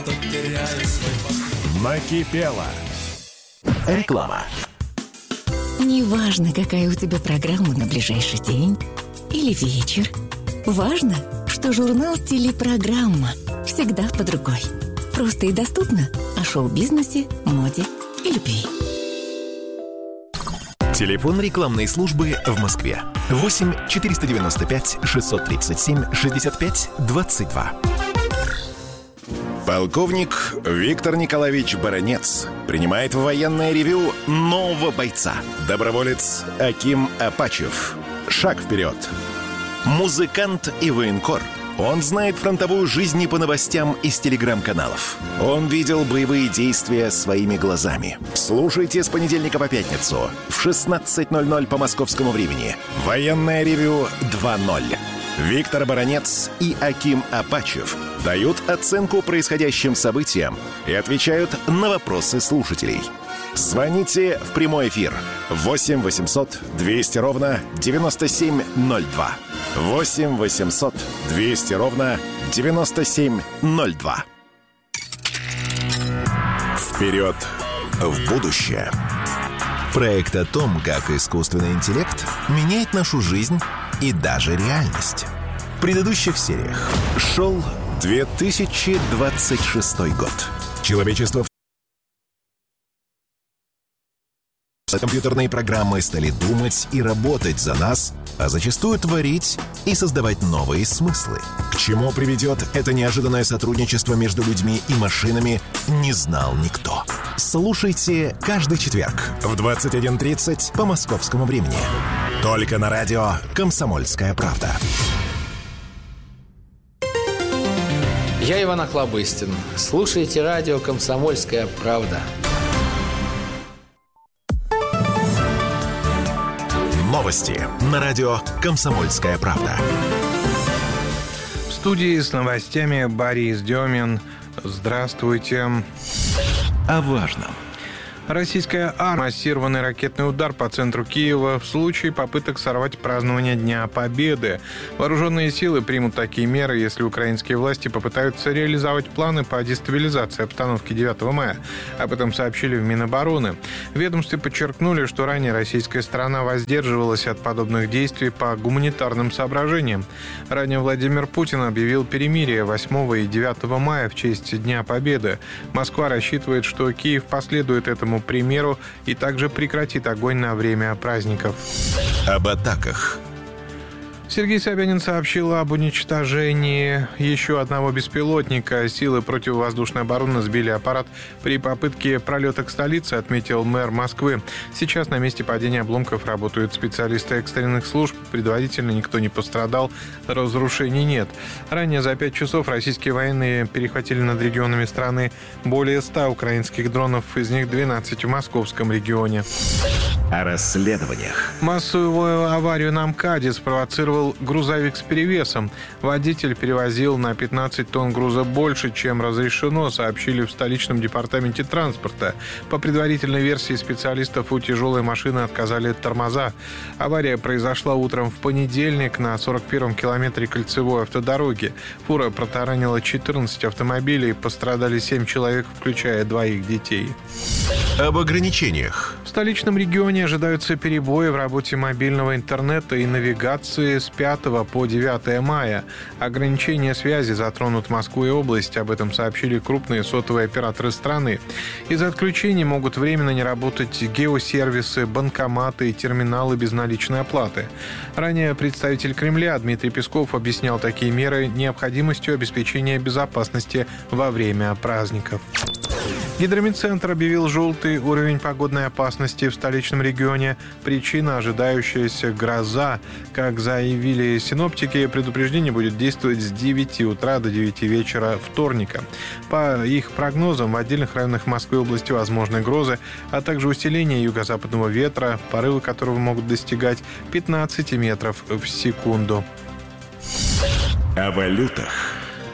Накипело. Реклама. Неважно, какая у тебя программа на ближайший день или вечер. Важно, что журнал «Телепрограмма» всегда под рукой. Просто и доступно о шоу-бизнесе, моде и любви. Телефон рекламной службы в Москве. 8 495 637 65 22. Полковник Виктор Николаевич Баранец принимает в военное ревю нового бойца. Доброволец Аким Апачев. Шаг вперед. Музыкант и военкор. Он знает фронтовую жизнь не по новостям из телеграм-каналов. Он видел боевые действия своими глазами. Слушайте с понедельника по пятницу в 16:00 по московскому времени. Военное ревю 2.0. Виктор Баранец и Аким Апачев дают оценку происходящим событиям и отвечают на вопросы слушателей. Звоните в прямой эфир 8 800 200 ровно 9702. 8 800 200 ровно 9702. Вперед в будущее. Проект о том, как искусственный интеллект меняет нашу жизнь и даже реальность. В предыдущих сериях шел 2026 год. Человечество компьютерные программы стали думать и работать за нас, а зачастую творить и создавать новые смыслы. К чему приведет это неожиданное сотрудничество между людьми и машинами, не знал никто. Слушайте каждый четверг в 21:30 по московскому времени. Только на радио «Комсомольская правда». Я Иван Охлобыстин. Слушайте радио «Комсомольская правда». Новости на радио «Комсомольская правда». В студии с новостями Борис Демин. Здравствуйте. О важном. Российская армия. Массированный ракетный удар по центру Киева в случае попыток сорвать празднование Дня Победы. Вооруженные силы примут такие меры, если украинские власти попытаются реализовать планы по дестабилизации обстановки 9 мая. Об этом сообщили в Минобороны. В ведомстве подчеркнули, что ранее российская сторона воздерживалась от подобных действий по гуманитарным соображениям. Ранее Владимир Путин объявил перемирие 8 и 9 мая в честь Дня Победы. Москва рассчитывает, что Киев последует этому примеру и также прекратит огонь на время праздников. Об атаках. Сергей Собянин сообщил об уничтожении еще одного беспилотника. Силы противовоздушной обороны сбили аппарат при попытке пролета к столице, отметил мэр Москвы. Сейчас на месте падения обломков работают специалисты экстренных служб. Предварительно никто не пострадал, разрушений нет. Ранее за 5 часов российские военные перехватили над регионами страны более 100 украинских дронов, из них 12 в московском регионе. О расследованиях. Массовую аварию на МКАДе спровоцировал грузовик с перевесом. Водитель перевозил на 15 тонн груза больше, чем разрешено, сообщили в столичном департаменте транспорта. По предварительной версии специалистов, у тяжелой машины отказали тормоза. Авария произошла утром в понедельник на 41-м километре кольцевой автодороги. Фура протаранила 14 автомобилей, пострадали 7 человек, включая 2 детей. Об ограничениях. В столичном регионе ожидаются перебои в работе мобильного интернета и навигации с 5 по 9 мая. Ограничения связи затронут Москву и область. Об этом сообщили крупные сотовые операторы страны. Из-за отключений могут временно не работать геосервисы, банкоматы и терминалы безналичной оплаты. Ранее представитель Кремля Дмитрий Песков объяснял такие меры необходимостью обеспечения безопасности во время праздников. Гидромедцентр объявил желтый уровень погодной опасности в столичном регионе. Причина – ожидающаяся гроза. Как заявили синоптики, предупреждение будет действовать с 9 утра до 9 вечера вторника. По их прогнозам, в отдельных районах Москвы и области возможны грозы, а также усиление юго-западного ветра, порывы которого могут достигать 15 метров в секунду. О валютах.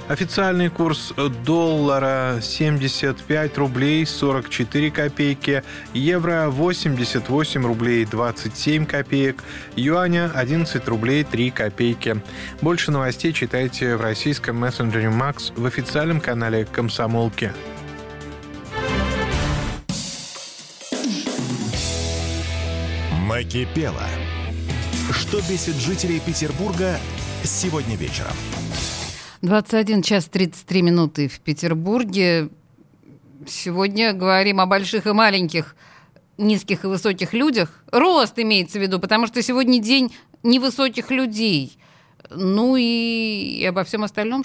Официальный курс доллара 75 рублей 44 копейки, евро 88 рублей 27 копеек, юаня 11 рублей 3 копейки. Больше новостей читайте в российском мессенджере Макс в официальном канале «Комсомолки». Накипело. Что бесит жителей Петербурга сегодня вечером? 21 час 33 минуты в Петербурге. Сегодня говорим о больших и маленьких, низких и высоких людях. Рост имеется в виду, потому что сегодня день невысоких людей. Ну и обо всем остальном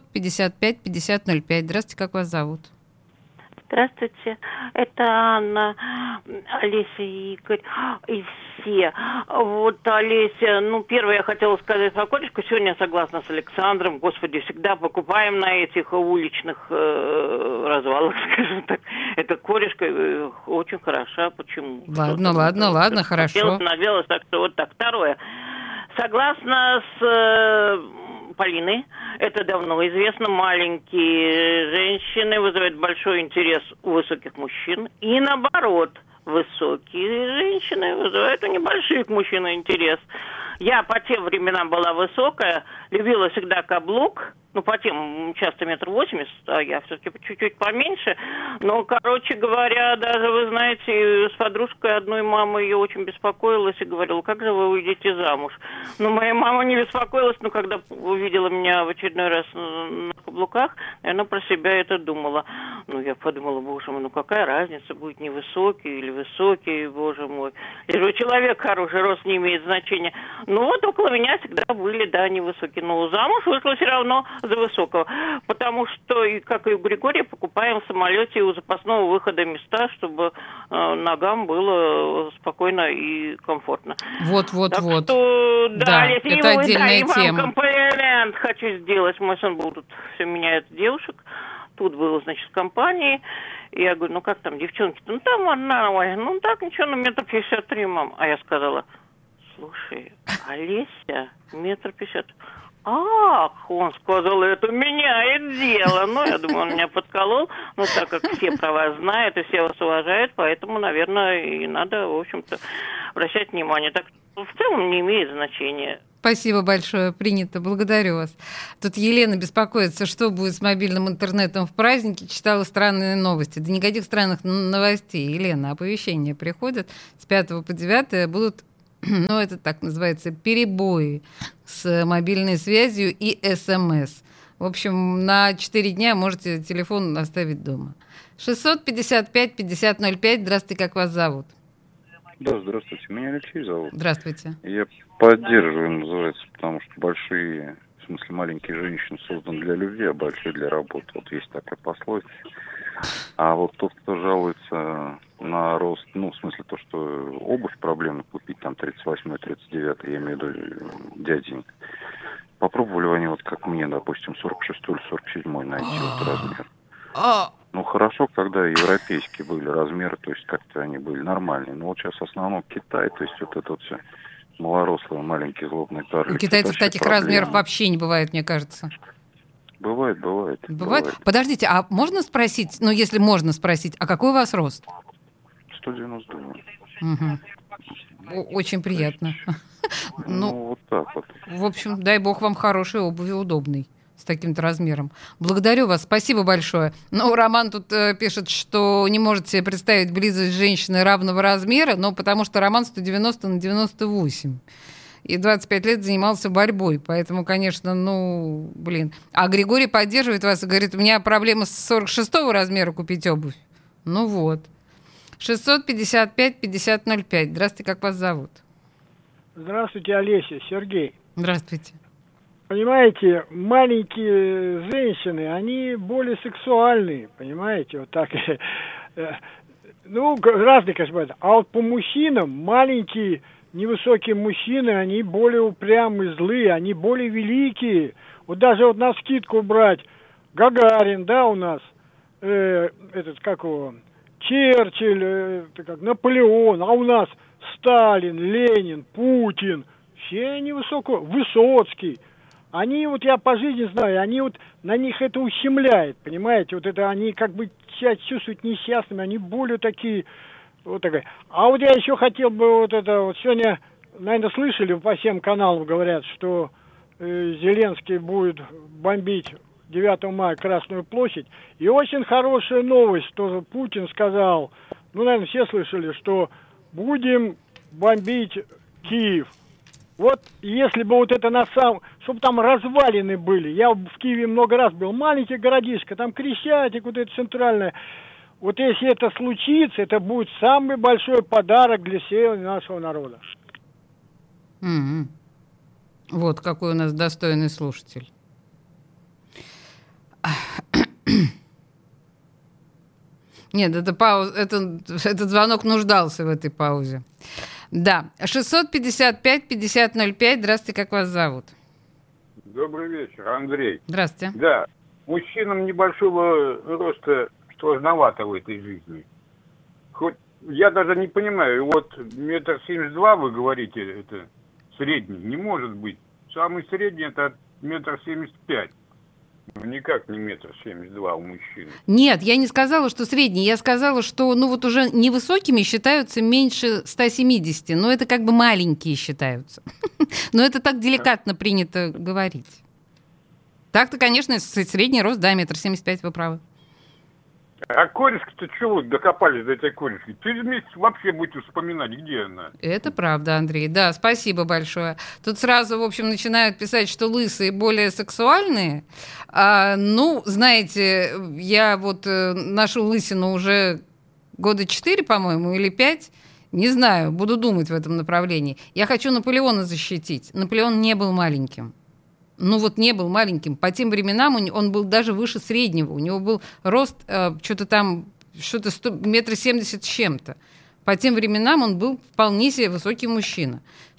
655-5005. Здравствуйте, как вас зовут? Здравствуйте, это Анна, Олеся и Игорь, и все. Вот, Олеся, первое я хотела сказать про корешку. Сегодня я согласна с Александром. Господи, всегда покупаем на этих уличных развалах, скажем так. Эта корешка очень хороша. Почему? Ладно, хорошо. Навелась, так что вот так. Второе. Согласна с Полиной, это давно известно, маленькие женщины вызывают большой интерес у высоких мужчин, и наоборот, высокие женщины вызывают у небольших мужчин интерес. Я по тем временам была высокая, любила всегда каблук, по тем часто 1,80 м, а я все-таки чуть-чуть поменьше. Но, короче говоря, даже, вы знаете, с подружкой одной мамы ее очень беспокоилась и говорила, как же вы уйдете замуж? Моя мама не беспокоилась, но когда увидела меня в очередной раз на каблуках, она про себя это думала. Я подумала, боже мой, какая разница, будет невысокий или высокий, боже мой. Лишь бы человек хороший, рост не имеет значения. Около меня всегда были, невысокие. Но замуж вышла все равно за высокого. Потому что, как и у Григория, покупаем в самолете у запасного выхода места, чтобы ногам было спокойно и комфортно. Вот. Так что, да, это отдельная тема. Вам комплимент хочу сделать. Мой сын был тут, все меняет девушек. Тут было, значит, в компании. И я говорю, как там, девчонки? Там одна, так, ничего, 1,53 м, мам. А я сказала, слушай, Олеся, 1,50 м. Ах, он сказал, это меняет дело. Я думаю, он меня подколол. Так как все про вас знают и все вас уважают, поэтому, наверное, и надо, в общем-то, обращать внимание. Так в целом не имеет значения. Спасибо большое, принято, благодарю вас. Тут Елена беспокоится, что будет с мобильным интернетом в праздники. Читала странные новости. Да никаких странных новостей, Елена. Оповещения приходят с 5 по 9 будут, это так называется, перебои с мобильной связью и СМС. В общем, на 4 дня можете телефон оставить дома. 655-5005. Здравствуйте, как вас зовут? Да, здравствуйте. Меня Алексей зовут. Здравствуйте. Я поддерживаю, называется, потому что большие, в смысле маленькие женщины созданы для любви, а большие для работы. Вот есть такая пословица. А вот тот, кто жалуется на рост, в смысле то, что обувь проблемно купить, там 38-й, 39-й, я имею в виду дяденька. Попробовали они, как мне, допустим, 46-й или 47-й найти размер. Хорошо, когда европейские были размеры, то есть как-то они были нормальные. Но сейчас в основном Китай, то есть это все малорослые, маленькие злобные карлики. У китайцев таких размеров вообще не бывает, мне кажется. Бывает. Бывает? Подождите, а можно спросить, если можно спросить, а какой у вас рост? 192. Угу. Очень приятно. Вот так вот. В общем, дай бог вам хорошей обуви, удобной, с таким-то размером. Благодарю вас, спасибо большое. Роман тут пишет, что не может себе представить близость женщины равного размера, потому что Роман 190 на 98. И 25 лет занимался борьбой. Поэтому, конечно, А Григорий поддерживает вас и говорит, у меня проблема с 46-го размера купить обувь. 655-5005. Здравствуйте, как вас зовут? Здравствуйте, Олеся, Сергей. Здравствуйте. Понимаете, маленькие женщины, они более сексуальные, понимаете, вот так. Разные, конечно, бывают. А вот по мужчинам маленькие, невысокие мужчины, они более упрямые, злые, они более великие. Вот даже на скидку брать Гагарин, у нас, Черчилль, Наполеон, а у нас Сталин, Ленин, Путин, все они Высоцкий. они вот, я по жизни знаю, они вот, на них это ущемляет, понимаете, вот это они как бы себя чувствуют несчастными, они более такие, вот такая. А вот я еще хотел бы вот это, вот сегодня, наверное, слышали, по всем каналам говорят, что Зеленский будет бомбить 9 мая Красную площадь. И очень хорошая новость, что Путин сказал, ну, наверное, все слышали, что будем бомбить Киев. Вот если бы вот это на самом... Чтобы там развалины были. Я в Киеве много раз был. Маленький городишко, там Крещатик, вот это центральное. Вот если это случится, это будет самый большой подарок для всего нашего народа. Mm-hmm. Вот какой у нас достойный слушатель. Нет, этот звонок нуждался в этой паузе. Да, 655-5005. Здравствуйте, как вас зовут? Добрый вечер, Андрей. Здравствуйте. Да, мужчинам небольшого роста сложновато в этой жизни. Хоть я даже не понимаю, вот 1,72 вы говорите, это средний, не может быть. Самый средний это 1,75 м. Никак не 1,72 м у мужчины. Нет, я не сказала, что средний. Я сказала, что ну вот уже невысокими считаются меньше 170. Но это как бы маленькие считаются. Но это так деликатно принято говорить. Так-то, конечно, средний рост, да, 1,75 м, вы правы. А корешка-то чего докопались до этой корешки? Через месяц вообще будете вспоминать, где она. Это правда, Андрей. Да, спасибо большое. Тут сразу, в общем, начинают писать, что лысые более сексуальные. Ну, знаете, я вот ношу лысину уже года 4, по-моему, или 5. Не знаю, буду думать в этом направлении. Я хочу Наполеона защитить. Наполеон не был маленьким. Ну вот не был маленьким. По тем временам он был даже выше среднего. У него был рост что-то 170 метров с чем-то. По тем временам он был вполне себе высокий мужчина.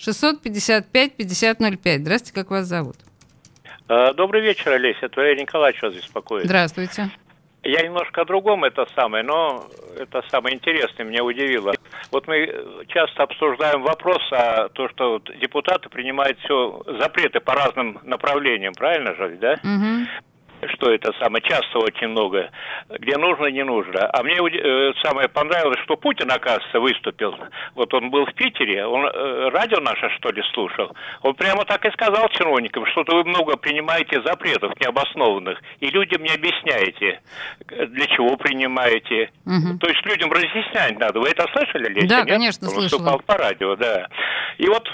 655-5005. Здравствуйте, как вас зовут? Добрый вечер, Олеся. Это Валерий Николаевич вас беспокоит. Здравствуйте. Я немножко о другом, но это самое интересное, меня удивило. Вот мы часто обсуждаем вопрос о том, что вот депутаты принимают все запреты по разным направлениям, правильно же, да? Угу. Что это самое, часто очень много, где нужно, не нужно. А мне самое понравилось, что Путин, оказывается, выступил. Вот он был в Питере, он радио наше, что ли, слушал. Он прямо так и сказал чиновникам, что-то вы много принимаете запретов необоснованных, и людям не объясняете, для чего принимаете. Угу. То есть людям разъяснять надо. Вы это слышали, Леся? Да, нет? конечно, он слышала. выступал по радио, да. И вот